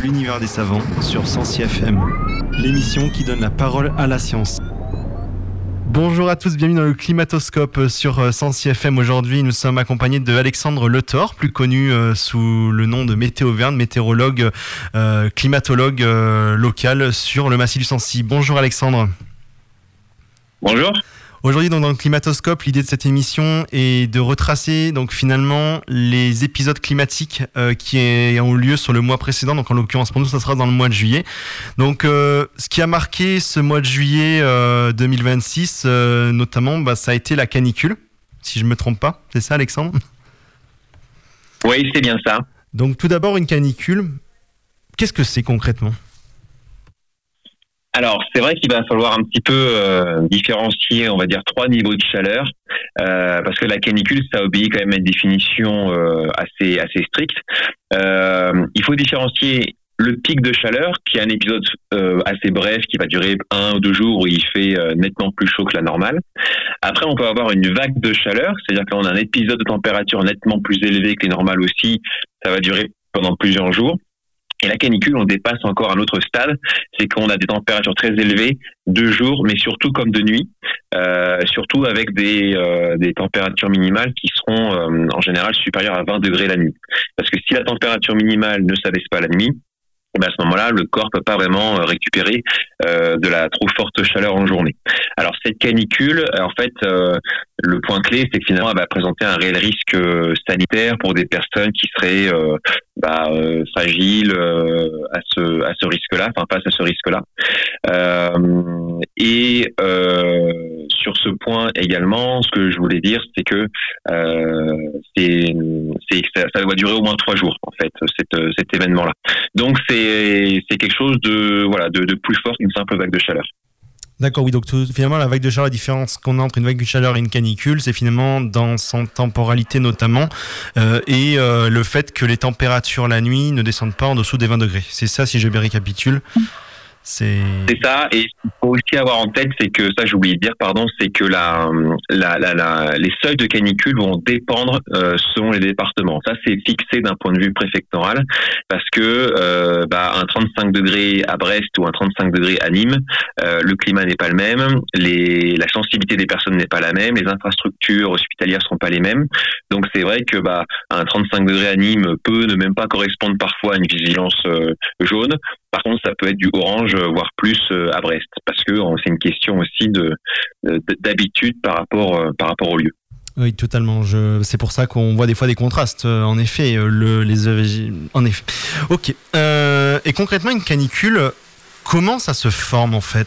l'univers des savants sur Sensi FM, l'émission qui donne la parole à la science. Bonjour à tous, bienvenue dans le Climatoscope sur Sensi FM. Aujourd'hui, nous sommes accompagnés de Alexandre Letor, plus connu sous le nom de Météo Verne, météorologue, climatologue local sur le massif du Sancy. Bonjour Alexandre. Bonjour. Aujourd'hui, donc, dans le Climatoscope, l'idée de cette émission est de retracer donc finalement les épisodes climatiques qui ont eu lieu sur le mois précédent. Donc en l'occurrence pour nous, ça sera dans le mois de juillet. Donc ce qui a marqué ce mois de juillet 2026, notamment, ça a été la canicule, si je me trompe pas. C'est ça, Alexandre ? Oui, c'est bien ça. Donc tout d'abord, une canicule, qu'est-ce que c'est concrètement ? Alors, c'est vrai qu'il va falloir un petit peu différencier, on va dire, 3 niveaux de chaleur, parce que la canicule, ça obéit quand même à une définition assez stricte. Il faut différencier le pic de chaleur, qui est un épisode assez bref, qui va durer 1 ou 2 jours, où il fait nettement plus chaud que la normale. Après, on peut avoir une vague de chaleur, c'est-à-dire qu'on a un épisode de température nettement plus élevé que les normales aussi, ça va durer pendant plusieurs jours. Et la canicule, on dépasse encore un autre stade, c'est qu'on a des températures très élevées de jour, mais surtout comme de nuit, surtout avec des températures minimales qui seront en général supérieures à 20 degrés la nuit. Parce que si la température minimale ne s'abaisse pas la nuit, à ce moment-là, le corps peut pas vraiment récupérer de la trop forte chaleur en journée. Alors cette canicule, en fait, le point clé, c'est que finalement, elle va présenter un réel risque sanitaire pour des personnes qui seraient fragiles à ce risque-là, enfin face à ce risque-là. Sur ce point également, ce que je voulais dire, c'est que ça doit durer au moins 3 jours, en fait, cet événement-là. Donc c'est quelque chose de plus fort qu'une simple vague de chaleur. D'accord, oui, donc finalement la vague de chaleur, la différence qu'on a entre une vague de chaleur et une canicule, c'est finalement dans son temporalité notamment, et le fait que les températures la nuit ne descendent pas en dessous des 20 degrés. C'est ça, si je bien récapitule. C'est ça, et ce qu'il faut aussi avoir en tête, c'est que ça, j'ai oublié de dire, c'est que les seuils de canicule vont dépendre selon les départements. Ça, c'est fixé d'un point de vue préfectoral, parce que un 35 degrés à Brest ou un 35 degrés à Nîmes, le climat n'est pas le même, la sensibilité des personnes n'est pas la même, les infrastructures hospitalières sont pas les mêmes. Donc c'est vrai que un 35 degrés à Nîmes peut ne même pas correspondre parfois à une vigilance jaune. Par contre, ça peut être du orange, voire plus à Brest, parce que c'est une question aussi d'habitude par rapport au lieu. Oui, totalement. C'est pour ça qu'on voit des fois des contrastes. En effet, en effet. Ok. Et concrètement, une canicule, comment ça se forme en fait ?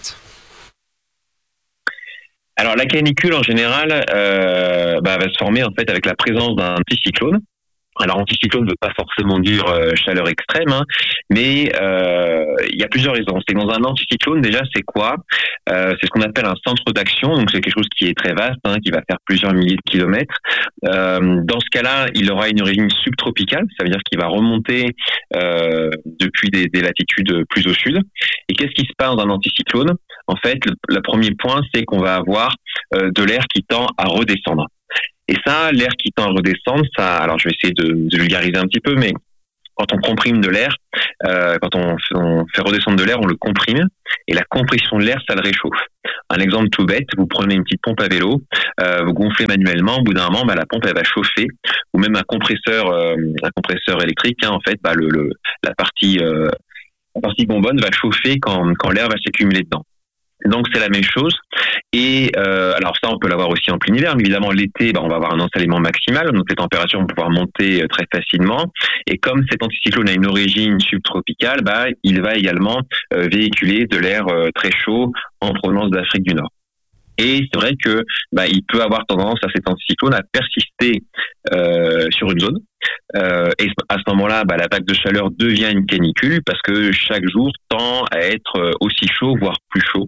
Alors la canicule en général va se former en fait avec la présence d'un anticyclone. Alors anticyclone ne veut pas forcément dire chaleur extrême, mais il y a plusieurs raisons. C'est dans un anticyclone déjà, c'est quoi ? C'est ce qu'on appelle un centre d'action, donc c'est quelque chose qui est très vaste, qui va faire plusieurs milliers de kilomètres. Dans ce cas-là, il aura une origine subtropicale, ça veut dire qu'il va remonter depuis des latitudes plus au sud. Et qu'est-ce qui se passe dans un anticyclone ? En fait, le premier point, c'est qu'on va avoir de l'air qui tend à redescendre. Et ça, l'air qui tend à redescendre, alors je vais essayer de vulgariser un petit peu, mais quand on comprime de l'air, quand on fait redescendre de l'air, on le comprime, et la compression de l'air, ça le réchauffe. Un exemple tout bête, vous prenez une petite pompe à vélo, vous gonflez manuellement, au bout d'un moment, la pompe elle va chauffer, ou même un compresseur électrique, en fait, la partie bonbonne va chauffer quand l'air va s'accumuler dedans. Donc c'est la même chose. Et alors ça, on peut l'avoir aussi en plein hiver, mais évidemment l'été, on va avoir un ensoleillement maximal, donc les températures vont pouvoir monter très facilement. Et comme cet anticyclone a une origine subtropicale, il va également véhiculer de l'air très chaud en provenance d'Afrique du Nord. Et c'est vrai que il peut avoir tendance à cet anticyclone à persister sur une zone. Et à ce moment-là, la vague de chaleur devient une canicule parce que chaque jour tend à être aussi chaud, voire plus chaud.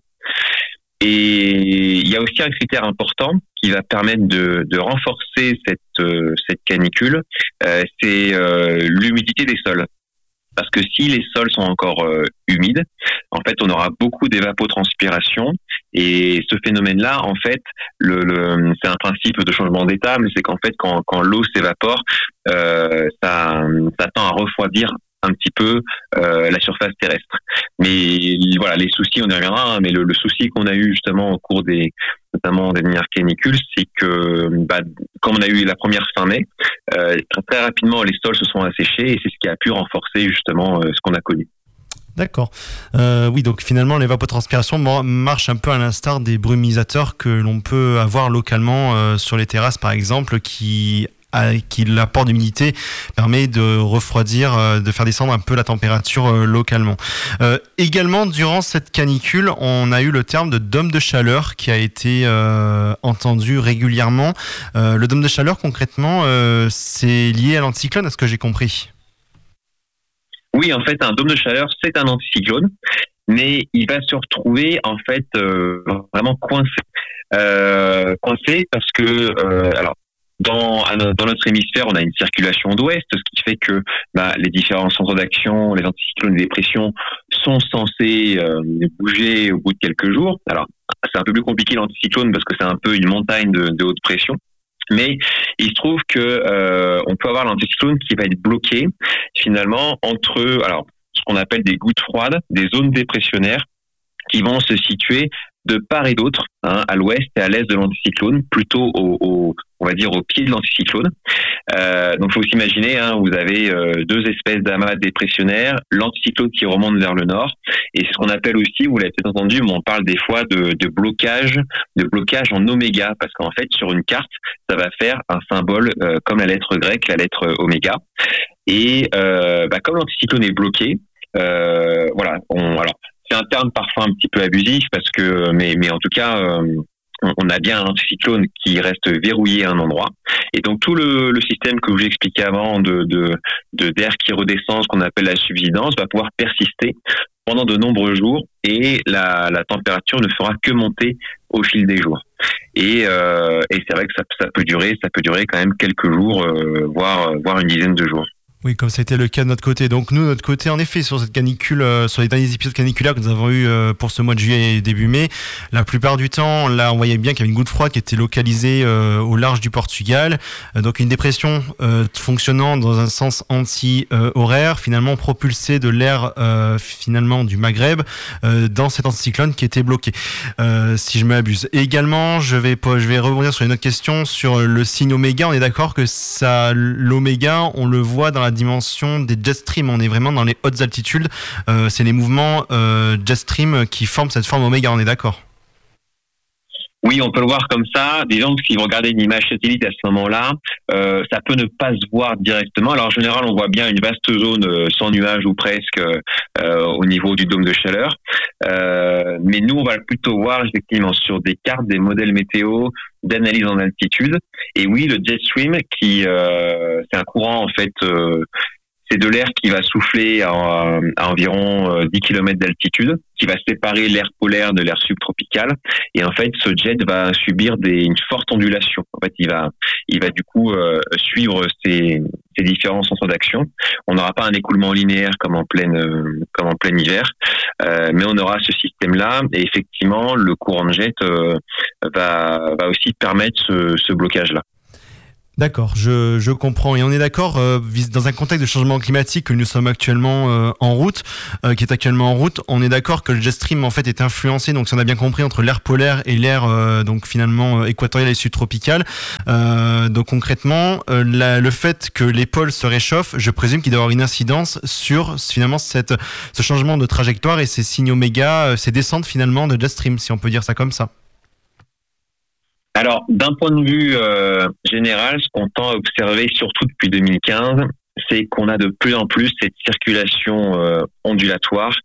Et il y a aussi un critère important qui va permettre de renforcer cette canicule, c'est l'humidité des sols. Parce que si les sols sont encore humides, en fait, on aura beaucoup d'évapotranspiration. Et ce phénomène-là, en fait, c'est un principe de changement d'état, mais c'est qu'en fait, quand l'eau s'évapore, ça tend à refroidir un petit peu la surface terrestre. Mais voilà, les soucis, on y reviendra, hein, mais le souci qu'on a eu justement au cours notamment des dernières canicules, c'est que comme on a eu la première fin mai, très rapidement les sols se sont asséchés et c'est ce qui a pu renforcer justement ce qu'on a connu. D'accord. Oui, donc finalement, l'évapotranspiration marche un peu à l'instar des brumisateurs que l'on peut avoir localement sur les terrasses, par exemple, qui l'apport d'humidité permet de refroidir, de faire descendre un peu la température localement. Également, durant cette canicule, on a eu le terme de dôme de chaleur qui a été entendu régulièrement. Le dôme de chaleur, concrètement, c'est lié à l'anticyclone, à ce que j'ai compris. Oui, en fait, un dôme de chaleur, c'est un anticyclone, mais il va se retrouver en fait vraiment coincé. Coincé parce que alors dans notre hémisphère, on a une circulation d'ouest, ce qui fait que les différents centres d'action, les anticyclones de dépression sont censés bouger au bout de quelques jours. Alors, c'est un peu plus compliqué l'anticyclone parce que c'est un peu une montagne de haute pression. Mais il se trouve que on peut avoir l'anticyclone qui va être bloqué finalement entre ce qu'on appelle des gouttes froides, des zones dépressionnaires qui vont se situer de part et d'autre, à l'ouest et à l'est de l'anticyclone, plutôt on va dire au pied de l'anticyclone. Donc il faut s'imaginer, vous avez deux espèces d'amas dépressionnaires, l'anticyclone qui remonte vers le nord, et c'est ce qu'on appelle aussi, vous l'avez peut-être entendu, mais on parle des fois de blocage en oméga, parce qu'en fait sur une carte, ça va faire un symbole comme la lettre grecque, la lettre oméga. Et comme l'anticyclone est bloqué, alors c'est un terme parfois un petit peu abusif parce que, mais en tout cas, on a bien un anticyclone qui reste verrouillé à un endroit. Et donc tout le système que je vous expliquais avant d'air qui redescend, ce qu'on appelle la subsidence, va pouvoir persister pendant de nombreux jours et la température ne fera que monter au fil des jours. Et c'est vrai que ça peut durer quand même quelques jours, voire une dizaine de jours. Oui, comme ça a été le cas de notre côté. Donc nous, de notre côté, en effet, sur cette canicule, sur les derniers épisodes caniculaires que nous avons eu pour ce mois de juillet et début mai, la plupart du temps, là, on voyait bien qu'il y avait une goutte froide qui était localisée au large du Portugal. Donc une dépression fonctionnant dans un sens anti-horaire, finalement propulsée de l'air finalement du Maghreb dans cet anticyclone qui était bloqué, si je m'abuse. Et également, je vais rebondir sur une autre question sur le signe oméga. On est d'accord que l'oméga, on le voit dans la dimension des jet stream, on est vraiment dans les hautes altitudes, c'est les mouvements jet stream qui forment cette forme oméga, on est d'accord? Oui, on peut le voir comme ça. Disons que si vous regardez une image satellite à ce moment-là, ça peut ne pas se voir directement. Alors en général, on voit bien une vaste zone sans nuages ou presque au niveau du dôme de chaleur. Mais nous, on va plutôt voir effectivement sur des cartes, des modèles météo, d'analyse en altitude. Et oui, le jet stream, c'est un courant en fait. C'est de l'air qui va souffler à environ 10 km d'altitude, qui va séparer l'air polaire de l'air subtropical. Et en fait, ce jet va subir une forte ondulation. En fait, il va du coup suivre ces différents centres d'action. On n'aura pas un écoulement linéaire comme en plein hiver, mais on aura ce système-là. Et effectivement, le courant de jet va aussi permettre ce blocage-là. D'accord, je comprends. Et on est d'accord, dans un contexte de changement climatique que nous sommes actuellement en route, qui est actuellement en route, on est d'accord que le jet stream en fait est influencé, donc si on a bien compris, entre l'air polaire et l'air donc finalement équatorial et subtropical. Donc concrètement, le fait que les pôles se réchauffent, je présume qu'il doit y avoir une incidence sur finalement ce changement de trajectoire et ces signes oméga, ces descentes finalement de jet stream, si on peut dire ça comme ça. Alors, d'un point de vue général, ce qu'on tend à observer, surtout depuis 2015, c'est qu'on a de plus en plus cette circulation ondulatoire.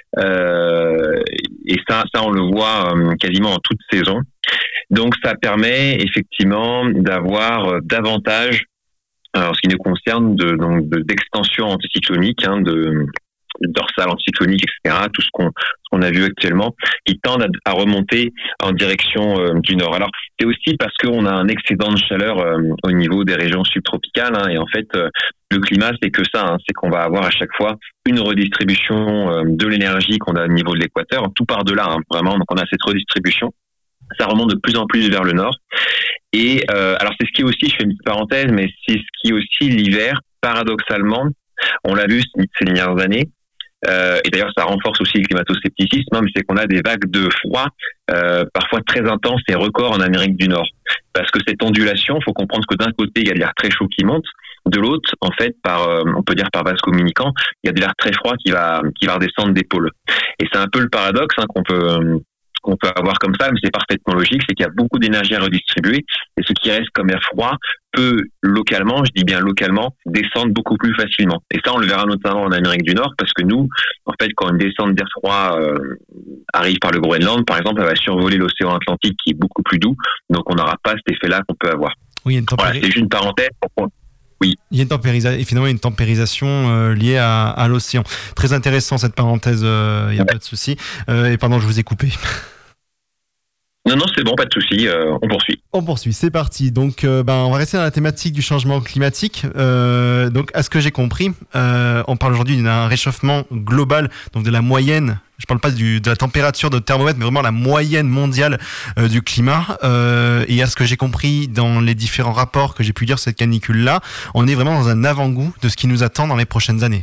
Et ça, on le voit quasiment en toute saison. Donc, ça permet effectivement d'avoir davantage, en ce qui nous concerne, d'extension anticyclonique, de dorsale anticyclonique, etc., tout ce qu'on a vu actuellement, qui tendent à remonter en direction du nord. Alors, c'est aussi parce qu'on a un excédent de chaleur au niveau des régions subtropicales, et en fait, le climat, c'est que ça, c'est qu'on va avoir à chaque fois une redistribution de l'énergie qu'on a au niveau de l'équateur, tout par de là, vraiment, donc on a cette redistribution. Ça remonte de plus en plus vers le nord. Et alors, c'est ce qui est aussi, je fais une petite parenthèse, mais c'est ce qui est aussi l'hiver, paradoxalement, On l'a vu ces dernières années. Et d'ailleurs, ça renforce aussi le climato-scepticisme, mais c'est qu'on a des vagues de froid parfois très intenses et records en Amérique du Nord. Parce que cette ondulation, il faut comprendre que d'un côté, il y a de l'air très chaud qui monte, de l'autre, en fait, on peut dire par vase communicant, il y a de l'air très froid qui va redescendre des pôles. Et c'est un peu le paradoxe qu'on peut avoir comme ça, mais c'est parfaitement logique, c'est qu'il y a beaucoup d'énergie à redistribuer, et ce qui reste comme air froid peut localement, je dis bien localement, descendre beaucoup plus facilement. Et ça, on le verra notamment en Amérique du Nord, parce que nous, en fait, quand une descente d'air froid arrive par le Groenland, par exemple, elle va survoler l'océan Atlantique qui est beaucoup plus doux, donc on n'aura pas cet effet-là qu'on peut avoir. Oui, voilà, c'est juste une parenthèse. Oui. Il y a une tempérisation, et finalement une tempérisation liée à l'océan. Très intéressant cette parenthèse, il n'y a pas de souci. Et pardon, je vous ai coupé. Non, c'est bon, pas de souci, on poursuit. On poursuit, c'est parti. Donc, on va rester dans la thématique du changement climatique. Donc, à ce que j'ai compris, on parle aujourd'hui d'un réchauffement global, donc de la moyenne. Je ne parle pas de la température de thermomètre, mais vraiment la moyenne mondiale du climat. Et à ce que j'ai compris dans les différents rapports que j'ai pu lire sur cette canicule-là, on est vraiment dans un avant-goût de ce qui nous attend dans les prochaines années.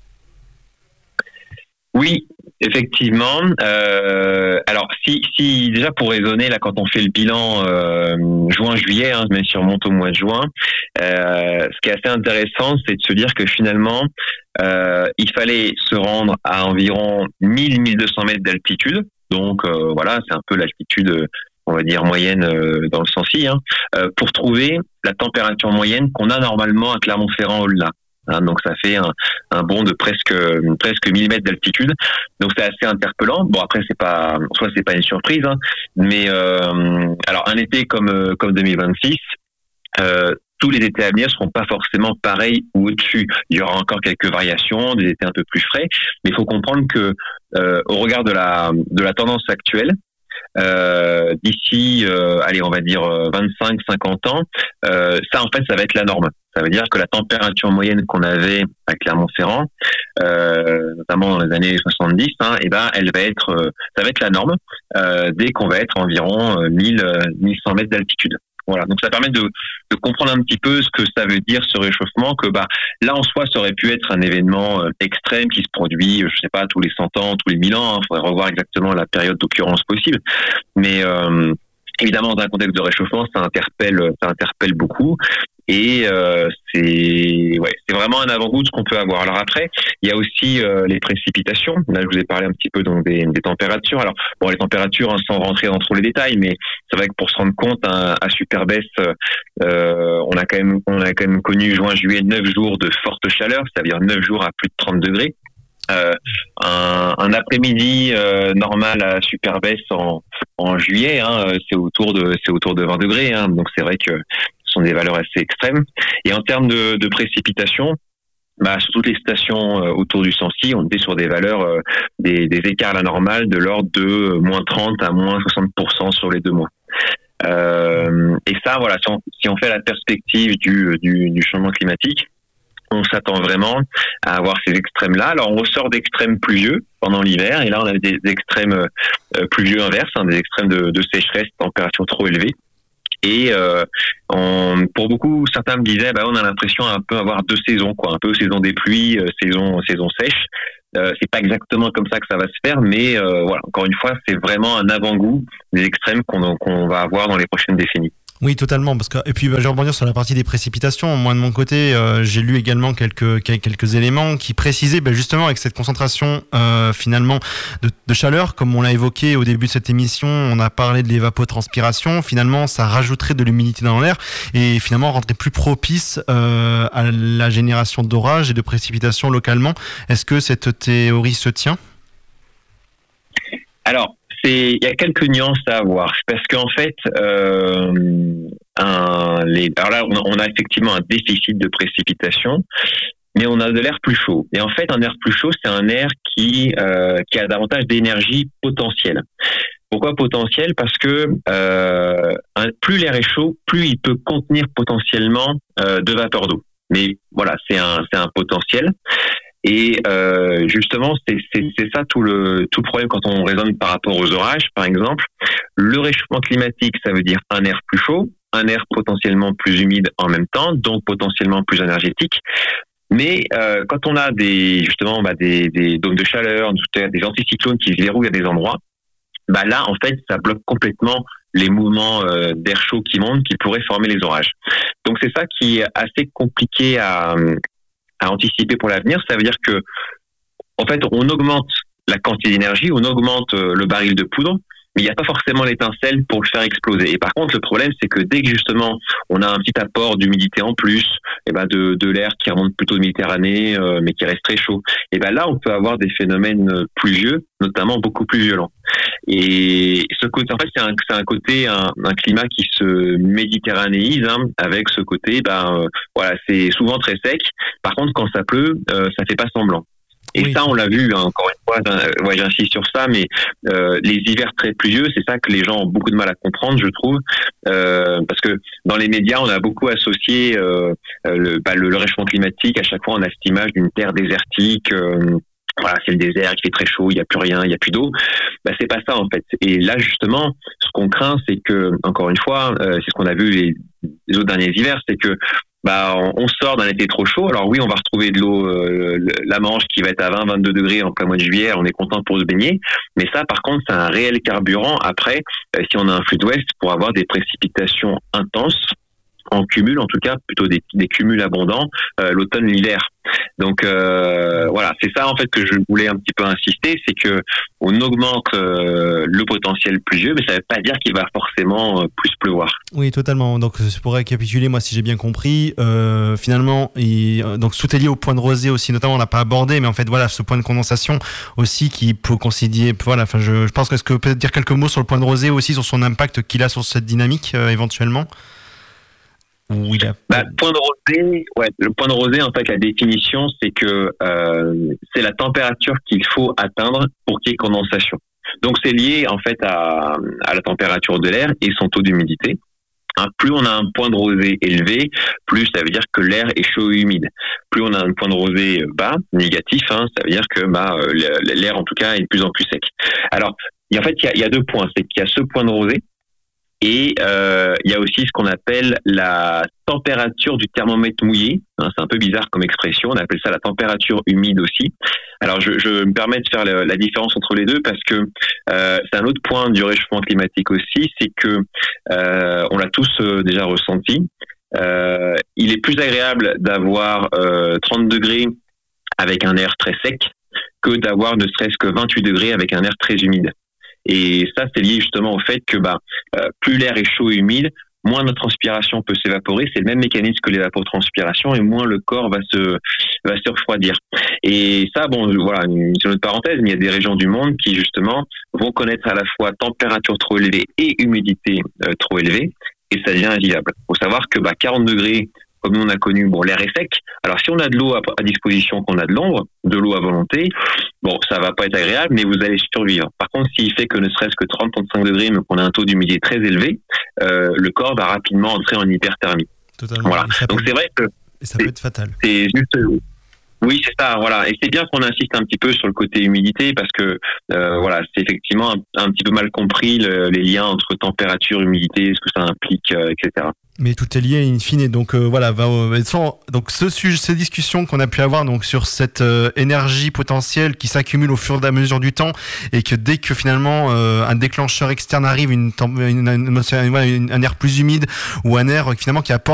Oui, effectivement. Alors, si déjà pour raisonner, là, quand on fait le bilan juin-juillet, même si on remonte au mois de juin, ce qui est assez intéressant, c'est de se dire que finalement, il fallait se rendre à environ 1000-1200 mètres d'altitude. Donc, voilà, c'est un peu l'altitude, on va dire, moyenne dans le Sancy, pour trouver la température moyenne qu'on a normalement à Clermont-Ferrand-Olna. Donc ça fait un bond de presque 1000 mètres d'altitude. Donc c'est assez interpellant. Bon, après c'est pas une surprise, mais alors un été comme 2026, tous les étés à venir seront pas forcément pareils ou au-dessus. Il y aura encore quelques variations, des étés un peu plus frais, mais il faut comprendre que au regard de la tendance actuelle, d'ici on va dire 25-50 ans, ça en fait ça va être la norme. Ça veut dire que la température moyenne qu'on avait à Clermont-Ferrand, notamment dans les années 70, elle va être, ça va être la norme dès qu'on va être environ 1100 mètres d'altitude. Voilà, donc ça permet de comprendre un petit peu ce que ça veut dire ce réchauffement, que là en soi ça aurait pu être un événement extrême qui se produit, je sais pas, tous les 100 ans, tous les 1000 ans, il faudrait revoir exactement la période d'occurrence possible, mais évidemment dans un contexte de réchauffement ça interpelle beaucoup. Et c'est vraiment un avant-goût de ce qu'on peut avoir. Alors après, il y a aussi les précipitations. Là, je vous ai parlé un petit peu donc des températures. Alors bon, les températures, sans rentrer dans trop les détails, mais c'est vrai que pour se rendre compte, à Superbès, on a quand même connu juin-juillet 9 jours de forte chaleur, c'est-à-dire 9 jours à plus de 30 degrés. Un après-midi normal à Superbès en juillet, c'est autour de 20 degrés. Donc c'est vrai que sont des valeurs assez extrêmes. Et en termes de précipitations, sur toutes les stations autour du Sancy, on était sur des valeurs, des écarts à la normale de l'ordre de moins 30 à moins 60% sur les 2 mois. Et ça, voilà, si on fait la perspective du changement climatique, on s'attend vraiment à avoir ces extrêmes-là. Alors, on ressort d'extrêmes pluvieux pendant l'hiver, et là, on a des extrêmes pluvieux inverses, des extrêmes de sécheresse, température trop élevée. Et pour beaucoup, certains me disaient, on a l'impression un peu avoir 2 saisons, un peu saison des pluies, saison sèche. C'est pas exactement comme ça que ça va se faire, mais voilà, encore une fois, c'est vraiment un avant-goût des extrêmes qu'on va avoir dans les prochaines décennies. Oui, totalement. Et puis, je vais rebondir sur la partie des précipitations. Moi, de mon côté, j'ai lu également quelques éléments qui précisaient, justement, avec cette concentration finalement de chaleur, comme on l'a évoqué au début de cette émission, on a parlé de l'évapotranspiration. Finalement, ça rajouterait de l'humidité dans l'air et finalement rendrait plus propice à la génération d'orages et de précipitations localement. Est-ce que cette théorie se tient ? Alors, il y a quelques nuances à avoir, parce qu'en fait, alors là, on a effectivement un déficit de précipitation, mais on a de l'air plus chaud. Et en fait, un air plus chaud, c'est un air qui a davantage d'énergie potentielle. Pourquoi potentielle ? Parce que plus l'air est chaud, plus il peut contenir potentiellement de vapeur d'eau. Mais voilà, c'est un potentiel. Et justement, c'est ça tout le problème quand on raisonne par rapport aux orages, par exemple. Le réchauffement climatique, ça veut dire un air plus chaud, un air potentiellement plus humide en même temps, donc potentiellement plus énergétique. Mais quand on a des dômes de chaleur, des anticyclones qui se verrouillent à des endroits, là en fait ça bloque complètement les mouvements d'air chaud qui montent, qui pourraient former les orages. Donc c'est ça qui est assez compliqué à anticiper pour l'avenir. Ça veut dire que en fait on augmente la quantité d'énergie, on augmente le baril de poudre, mais il n'y a pas forcément l'étincelle pour le faire exploser. Et par contre, le problème, c'est que dès que justement on a un petit apport d'humidité en plus, de l'air qui remonte plutôt de Méditerranée, mais qui reste très chaud, là on peut avoir des phénomènes pluvieux, notamment beaucoup plus violents. Et ce côté, en fait, c'est un côté, un climat qui se méditerranéise, avec ce côté, c'est souvent très sec. Par contre, quand ça pleut, ça fait pas semblant. Et ça, on l'a vu, encore une fois, j'insiste sur ça, mais les hivers très pluvieux, c'est ça que les gens ont beaucoup de mal à comprendre, je trouve, parce que dans les médias, on a beaucoup associé le réchauffement climatique. À chaque fois, on a cette image d'une terre désertique. C'est le désert, il fait très chaud, il n'y a plus rien, il n'y a plus d'eau. C'est pas ça en fait. Et là justement, ce qu'on craint, c'est que, encore une fois, c'est ce qu'on a vu les autres derniers hivers, c'est que on sort d'un été trop chaud. Alors oui, on va retrouver de l'eau, la Manche qui va être à 20-22 degrés en plein mois de juillet. On est content pour se baigner, mais ça, par contre, c'est un réel carburant après, si on a un flux d'ouest, pour avoir des précipitations intenses en cumul, en tout cas plutôt des cumuls abondants l'automne, l'hiver. Donc c'est ça en fait que je voulais un petit peu insister, c'est que on augmente le potentiel pluvieux, mais ça ne veut pas dire qu'il va forcément plus pleuvoir. Oui, totalement. Donc pour récapituler, moi si j'ai bien compris, finalement, donc tout est lié au point de rosée aussi, notamment on n'a pas abordé, mais en fait voilà, ce point de condensation aussi qui peut considérer, je pense que est-ce que peut-être dire quelques mots sur le point de rosée aussi, sur son impact qu'il a sur cette dynamique éventuellement. Le point de rosée, en fait, la définition, c'est que c'est la température qu'il faut atteindre pour qu'il y ait condensation. Donc, c'est lié, en fait, à la température de l'air et son taux d'humidité. Plus on a un point de rosée élevé, plus ça veut dire que l'air est chaud et humide. Plus on a un point de rosée bas, négatif, ça veut dire que l'air, en tout cas, est de plus en plus sec. Alors, il y a deux points. C'est qu'il y a ce point de rosée, et il y a aussi ce qu'on appelle la température du thermomètre mouillé. C'est un peu bizarre comme expression. On appelle ça la température humide aussi. Alors, je me permets de faire la différence entre les deux parce que c'est un autre point du réchauffement climatique aussi. C'est que on l'a tous déjà ressenti. Il est plus agréable d'avoir 30 degrés avec un air très sec que d'avoir ne serait-ce que 28 degrés avec un air très humide. Et ça, c'est lié justement au fait que plus l'air est chaud et humide, moins notre transpiration peut s'évaporer. C'est le même mécanisme que l'évapotranspiration, et moins le corps va se refroidir. Et ça, c'est une autre parenthèse, mais il y a des régions du monde qui justement vont connaître à la fois température trop élevée et humidité trop élevée, et ça devient invivable. Il faut savoir que 40 degrés, comme nous on a connu, l'air est sec. Alors si on a de l'eau à disposition, qu'on a de l'ombre, de l'eau à volonté, ça va pas être agréable, mais vous allez survivre. Par contre, s'il fait que ne serait-ce que 30-35 degrés, mais qu'on a un taux d'humidité très élevé, le corps va rapidement entrer en hyperthermie. Totalement. Voilà. Donc c'est vrai que ça peut être fatal. C'est juste. Oui, c'est ça, voilà. Et c'est bien qu'on insiste un petit peu sur le côté humidité parce que, c'est effectivement un petit peu mal compris les liens entre température, humidité, ce que ça implique, etc. Mais tout est lié in fine. Donc donc ces discussions qu'on a pu avoir donc sur cette énergie potentielle qui s'accumule au fur et à mesure du temps, et que dès que finalement un déclencheur externe arrive, un air plus humide ou un air finalement qui apporte